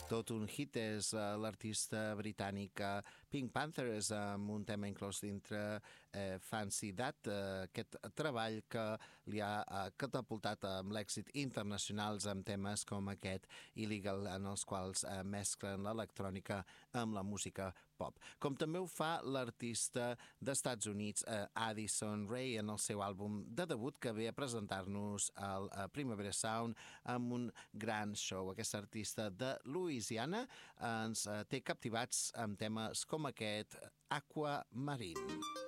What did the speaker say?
tot un hit és l'artista britànica Pink Panthers amb un tema inclòs dintre Fancy That, aquest treball que li ha catapultat amb l'èxit internacionals amb temes com aquest Illegal, en els quals mesclen l'electrònica amb la música pop. Com també ho fa l'artista d'Estats Units Addison Rae en el seu àlbum de debut que ve a presentar-nos al Primavera Sound amb un gran show. Aquesta artista de Louisiana ens té captivats amb temes com aquest Aquamarine.